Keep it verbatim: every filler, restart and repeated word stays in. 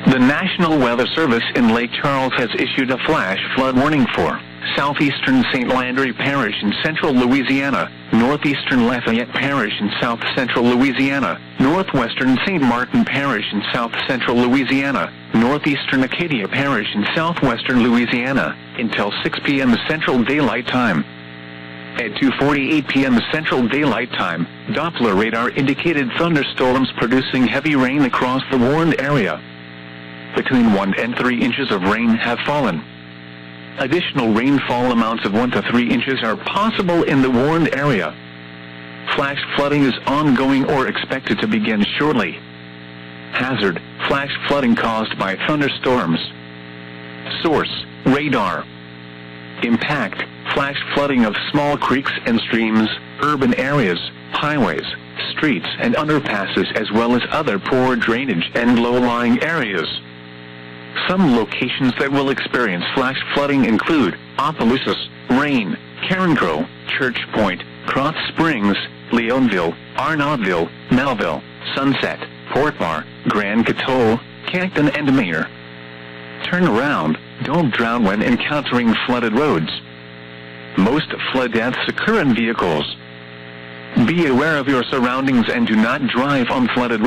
The National Weather Service in Lake Charles has issued a flash flood warning for southeastern Saint Landry Parish in central Louisiana, northeastern Lafayette Parish in south-central Louisiana, northwestern Saint Martin Parish in south-central Louisiana, northeastern Acadia Parish in southwestern Louisiana, until six p m Central Daylight Time. At two forty-eight p m Central Daylight Time, Doppler radar indicated thunderstorms producing heavy rain across the warned area. Between one and three inches of rain have fallen. Additional rainfall amounts of one to three inches are possible in the warned area. Flash flooding is ongoing or expected to begin shortly. Hazard: flash flooding caused by thunderstorms. Source: radar. Impact: flash flooding of small creeks and streams, urban areas, highways, streets and underpasses, as well as other poor drainage and low-lying areas. Some locations that will experience flash flooding include Opelousas, Rain, Carencro, Church Point, Krotz Springs, Leonville, Arnaudville, Melville, Sunset, Port Bar, Grand Coteau, Cancton and Mayer. Turn around, don't drown when encountering flooded roads. Most flood deaths occur in vehicles. Be aware of your surroundings and do not drive on flooded roads.